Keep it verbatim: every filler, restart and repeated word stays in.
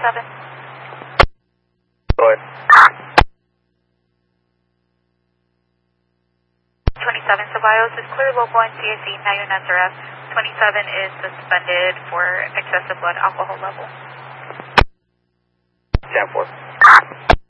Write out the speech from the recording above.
twenty-seven. Go ahead. twenty-seven, Ceballos is clear, local N C I C, now you're under arrest. twenty-seven is suspended for excessive blood alcohol level. ten four.